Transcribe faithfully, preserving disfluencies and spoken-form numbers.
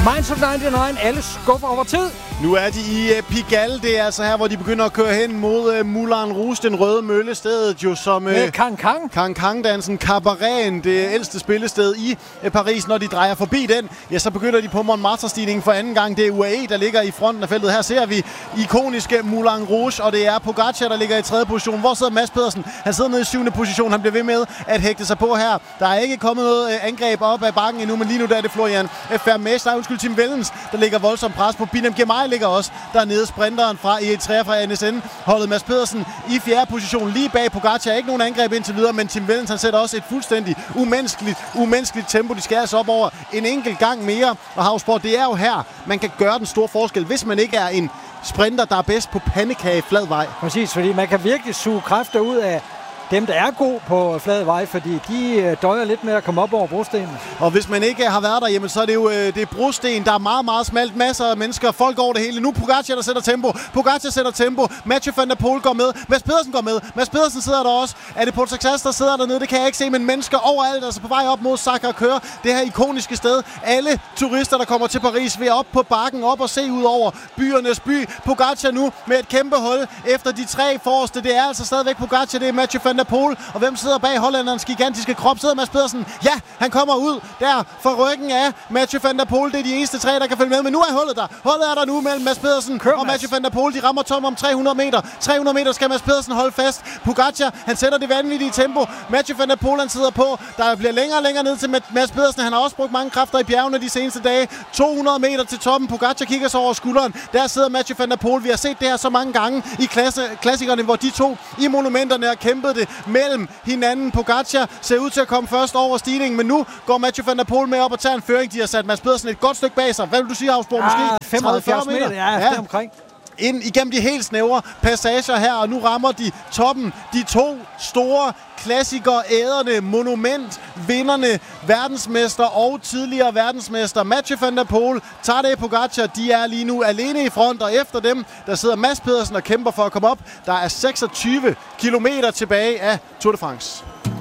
Minds of nioghalvfems, alle skuffer over tid. Nu er de i uh, Pigalle. Det er altså her, hvor de begynder at køre hen mod uh, Moulin Rouge, den røde mølle, stedet jo som... Uh, Med Cancun. Cancun-dansen, Cabareten, det ældste spillested i uh, Paris. Når de drejer forbi den, ja, så begynder de på Montmartre-stigningen for anden gang. Det er U A E, der ligger i fronten af feltet. Her ser vi ikoniske Moulin Rouge, og det er Pogacar, der ligger i tredje position. Hvor sidder Mads Pedersen? Han sidder nede i syvende position. Han bliver ved med at hægte sig på her. Der er ikke kommet noget uh, angreb op ad bakken endnu, men lige nu der er det Florian Vermeersch, der er undskyld Tim Wellens, der ligger voldsomt pres på. Binem Girmay ligger også dernede. Sprinteren fra Eritrea fra N S N holdet Mads Pedersen i fjerde position lige bag Pogacar. Ikke nogen angreb indtil videre, men Tim Wellens han sætter også et fuldstændig umenneskeligt, umenneskeligt tempo. De skal altså op over en enkelt gang mere. Og Havsborg, det er jo her, man kan gøre den store forskel, hvis man ikke er en sprinter, der er bedst på pandekage flad vej. Præcis, fordi man kan virkelig suge kræfter ud af dem, der er god på flad vej, fordi de døjer lidt med at komme op over brostenen. Og hvis man ikke har været der, jamen, så er det jo det er brosten, der er meget, meget smalt. Masser af mennesker, folk over det hele. Nu Pogacar, der sætter tempo. Pogacar sætter tempo. Mathieu van der Poel går med. Mads Pedersen går med. Mads Pedersen sidder der også. Er det Paul Saxas, der sidder dernede? Det kan jeg ikke se, men mennesker overalt, altså på vej op mod Sacré-Cœur. Det her ikoniske sted. Alle turister, der kommer til Paris, vil op på bakken, op og se ud over byernes by. Pogacar nu med et kæmpe hul efter de tre forreste. Det er altså stadigvæk Pogacar, det er Mathieu van der Poel. Og hvem sidder bag hollænderens gigantiske krop? Sidder Mads Pedersen? Ja, han kommer ud der fra ryggen af Mathieu van der Poel. Det er de eneste tre, der kan følge med. Men nu er hullet der. Hullet er der nu mellem Mads Pedersen Kør, og Mathieu van der Poel. De rammer tom om tre hundrede meter. tre hundrede meter skal Mads Pedersen holde fast. Pogacar, han sætter det vanvittige tempo. Mathieu van der Poel, han sidder på. Der bliver længere og længere ned til Mads Pedersen. Han har også brugt mange kræfter i bjergene de seneste dage. to hundrede meter til toppen. Pogacar kigger sig over skulderen. Der sidder Mathieu van der Poel. Vi har set det her så mange gange i klasse, klassikerne, hvor de to i monumenterne har kæmpet det mellem hinanden. Pogacar ser ud til at komme først over stigningen, men nu går Mathieu van der Poel med op og tager en føring. De har sat Mads Pedersen et godt stykke bag sig. Hvad vil du sige, Havsborg? Måske ah, femoghalvfjerds meter? Ja, ja. Omkring. Ind igennem de helt snævre passager her, og nu rammer de toppen. De to store klassikere, æderne, monument, vinderne, verdensmester og tidligere verdensmester. Mathieu van der Poel, Tadej Pogacar, de er lige nu alene i front, og efter dem, der sidder Mads Pedersen og kæmper for at komme op. Der er seksogtyve kilometer tilbage af Tour de France.